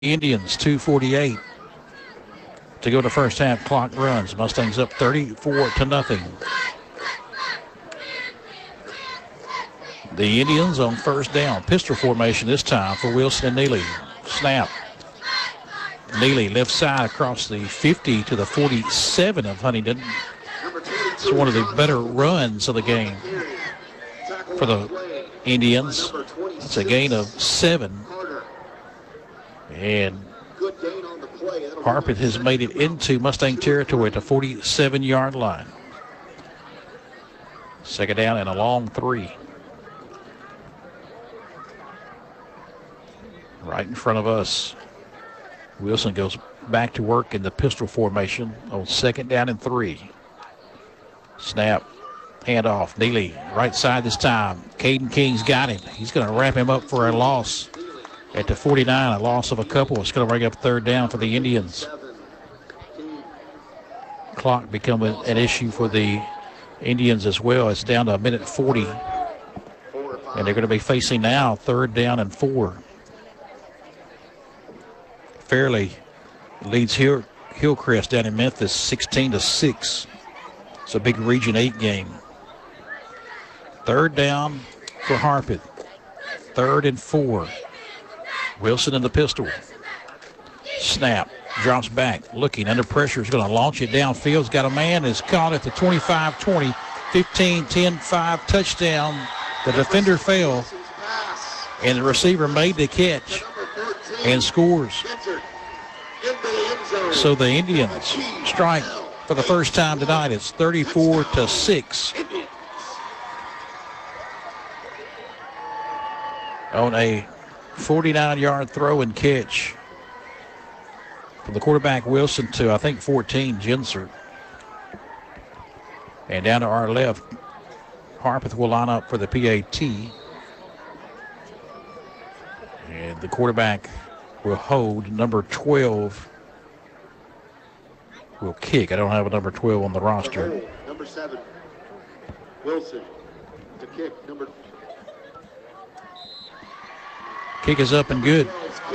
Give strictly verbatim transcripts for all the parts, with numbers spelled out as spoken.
Indians, two forty-eight to go to first half. Clock runs. Mustangs up thirty-four to nothing. The Indians on first down. Pistol formation this time for Wilson and Neely. Snap. Neely left side across the fifty to the forty-seven of Huntington. It's one of the better runs of the game for the Indians. It's a gain of seven. And Harpeth has made it into Mustang territory at the forty-seven-yard line. Second down and a long three. Right in front of us. Wilson goes back to work in the pistol formation on second down and three. Snap. Handoff. Neely right side this time. Caden King's got him. He's going to wrap him up for a loss. At the forty-nine, a loss of a couple. It's going to bring up third down for the Indians. Clock become an issue for the Indians as well. It's down to a minute forty. And they're going to be facing now third down and four. Fairleigh leads Hill, Hillcrest down in Memphis sixteen to six. It's a big Region eight game. Third down for Harpeth. Third and four. Wilson in the pistol. Snap. Drops back. Looking under pressure. Is going to launch it downfield. He's got a man. Is caught at the twenty-five twenty. fifteen ten five touchdown. The defender fell. And the receiver made the catch. And scores. So the Indians strike for the first time tonight. It's thirty-four to six. On a forty-nine-yard throw and catch from the quarterback Wilson to, I think, fourteen, Jinsert. And down to our left, Harpeth will line up for the P A T. And the quarterback will hold. Number twelve will kick. I don't have a number twelve on the roster. Number seven, Wilson to kick. Number Kick is up and good.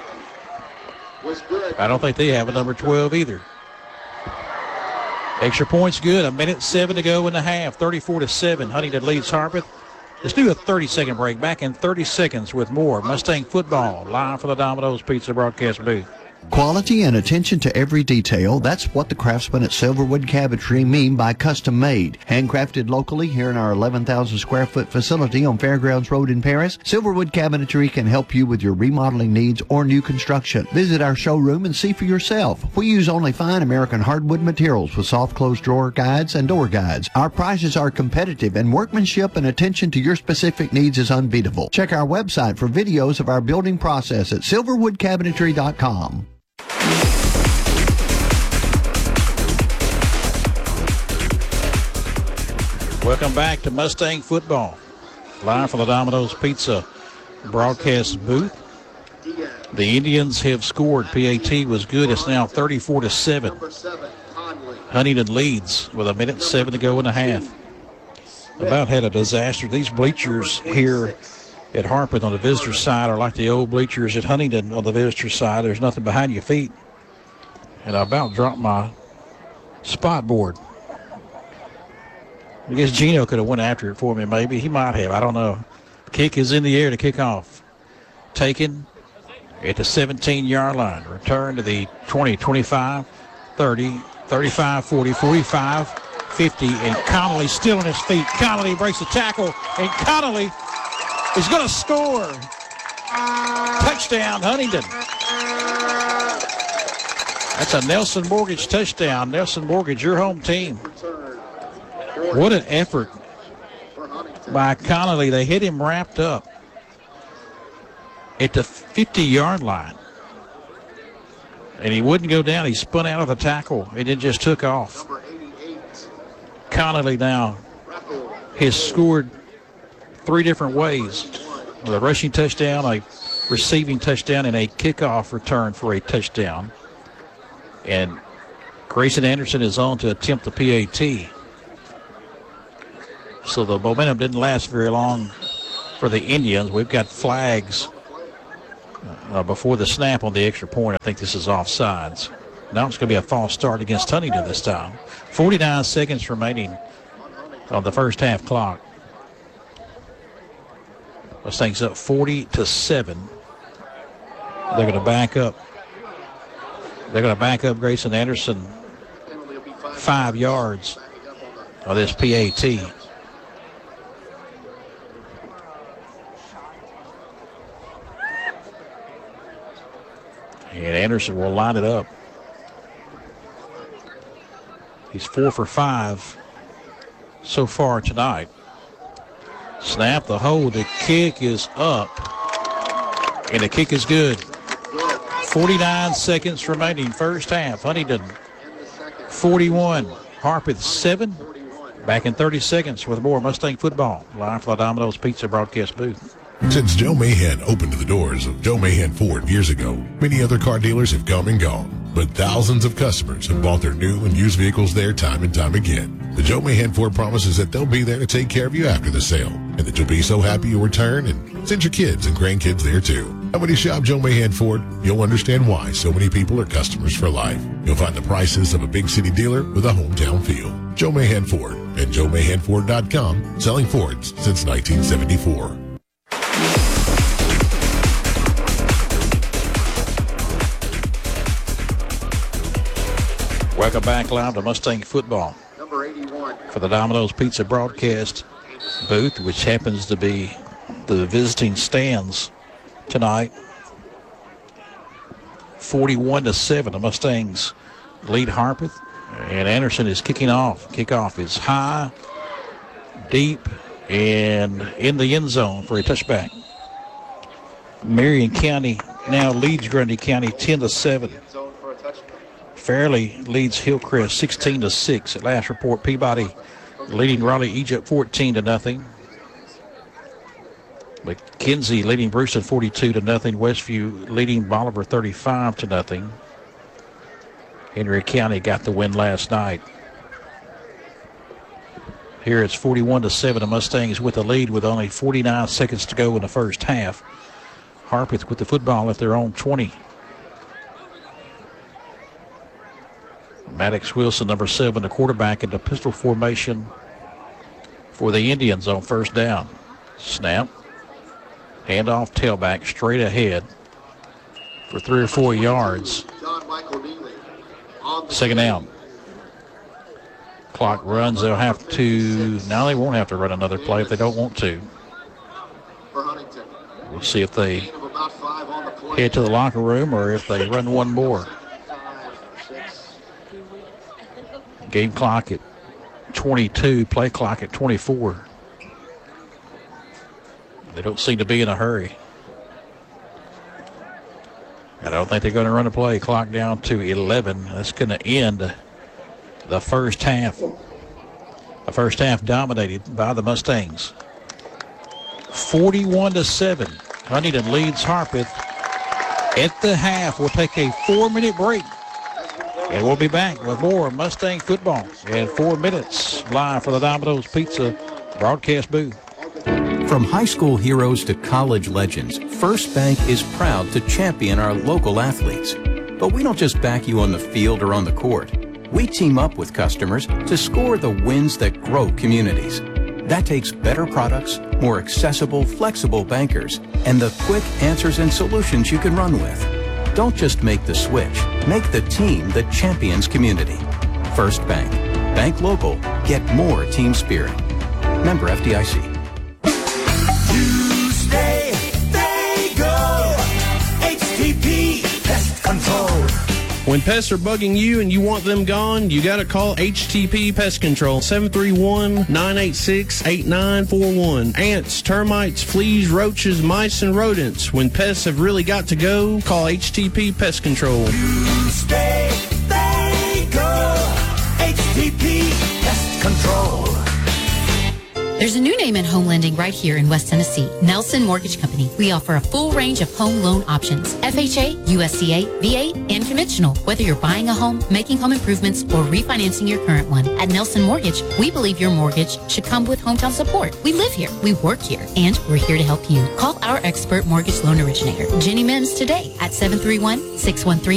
I don't think they have a number twelve either. Extra points good. A minute seven to go in the half. thirty-four to seven. Huntington leads Harpeth. Let's do a thirty-second break. Back in thirty seconds with more Mustang football live from the Domino's Pizza broadcast booth. Quality and attention to every detail, that's what the craftsmen at Silverwood Cabinetry mean by custom made. Handcrafted locally here in our eleven thousand square foot facility on Fairgrounds Road in Paris, Silverwood Cabinetry can help you with your remodeling needs or new construction. Visit our showroom and see for yourself. We use only fine American hardwood materials with soft closed drawer guides and door guides. Our prices are competitive and workmanship and attention to your specific needs is unbeatable. Check our website for videos of our building process at silverwood cabinetry dot com. Welcome back to Mustang football. Live from the Domino's Pizza broadcast booth. The Indians have scored. P A T was good. It's now thirty-four to seven. Huntington leads with a minute seven to go in the half. About had a disaster. These bleachers here at Harpeth on the visitor side are like the old bleachers at Huntington on the visitor side. There's nothing behind your feet. And I about dropped my spot board. I guess Gino could have went after it for me, maybe. He might have. I don't know. Kick is in the air to kick off. Taken at the seventeen-yard line. Return to the twenty, twenty-five, thirty, thirty-five, forty, forty-five, fifty. And Connolly still on his feet. Connolly breaks the tackle. And Connolly is going to score. Touchdown, Huntington. That's a Nelson Mortgage touchdown. Nelson Mortgage, your home team. What an effort by Connolly. They hit him wrapped up at the fifty-yard line. And he wouldn't go down. He spun out of the tackle and it just took off. Connolly now has scored three different ways. With a rushing touchdown, a receiving touchdown, and a kickoff return for a touchdown. And Grayson Anderson is on to attempt the P A T. So the momentum didn't last very long for the Indians. We've got flags uh, before the snap on the extra point. I think this is offsides. Now it's going to be a false start against Huntington this time. forty-nine seconds remaining on the first half clock. Mustangs up forty to seven. They're going to back up. They're going to back up Grayson Anderson five yards of this P A T. And Anderson will line it up. He's four for five so far tonight. Snap, the hold, the kick is up. And the kick is good. forty-nine seconds remaining, first half. Huntington forty-one. Harpeth seven. Back in thirty seconds with more Mustang football. Live from the Domino's Pizza broadcast booth. Since Joe Mahan opened the doors of Joe Mahan Ford years ago, many other car dealers have come and gone. But thousands of customers have bought their new and used vehicles there time and time again. The Joe Mahan Ford promises that they'll be there to take care of you after the sale, and that you'll be so happy you'll return and send your kids and grandkids there too. And when you shop Joe Mahan Ford, you'll understand why so many people are customers for life. You'll find the prices of a big city dealer with a hometown feel. Joe Mahan Ford and Joe Mahan Ford dot com, selling Fords since nineteen seventy-four. Welcome back live to Mustang football Number eighty-one. for the Domino's Pizza broadcast booth, which happens to be the visiting stands tonight. forty-one to seven, the Mustangs lead Harpeth, and Anderson is kicking off. Kickoff is high, deep, and in the end zone for a touchback. Marion County now leads Grundy County ten to seven. Fairleigh leads Hillcrest sixteen to six. At last report, Peabody leading Raleigh Egypt fourteen to nothing. McKenzie leading Brewston forty-two to nothing. Westview leading Bolivar thirty-five to nothing. Henry County got the win last night. Here it's forty-one to seven. The Mustangs with the lead with only forty-nine seconds to go in the first half. Harpeth with the football at their own twenty. Maddox Wilson, number seven, the quarterback, in the pistol formation for the Indians on first down. Snap. Handoff, tailback, straight ahead for three or four yards. Second down. Clock runs. They'll have to. Now they won't have to run another play if they don't want to. We'll see if they head to the locker room or if they run one more. Game clock at twenty-two, play clock at twenty-four. They don't seem to be in a hurry. I don't think they're going to run a play. Clock down to eleven. That's going to end the first half. The first half dominated by the Mustangs. forty-one to seven. Huntington leads Harpeth at the half. We'll take a four-minute break. And we'll be back with more Mustang football in four minutes, live from the Domino's Pizza broadcast booth. From high school heroes to college legends, First Bank is proud to champion our local athletes. But we don't just back you on the field or on the court. We team up with customers to score the wins that grow communities. That takes better products, more accessible, flexible bankers, and the quick answers and solutions you can run with. Don't just make the switch. Make the team that champions community. First Bank. Bank local. Get more team spirit. Member F D I C. You stay, they go. H T P Pest Control. When pests are bugging you and you want them gone, you gotta call H T P Pest Control, seven three one, nine eight six, eight nine four one. Ants, termites, fleas, roaches, mice, and rodents. When pests have really got to go, call H T P Pest Control. You stay, they go. H T P Pest Control. There's a new name in home lending right here in West Tennessee, Nelson Mortgage Company. We offer a full range of home loan options, F H A, U S C A, V A, and conventional. Whether you're buying a home, making home improvements, or refinancing your current one, at Nelson Mortgage, we believe your mortgage should come with hometown support. We live here, we work here, and we're here to help you. Call our expert mortgage loan originator, Jenny Mims, today at seven three one, six one three,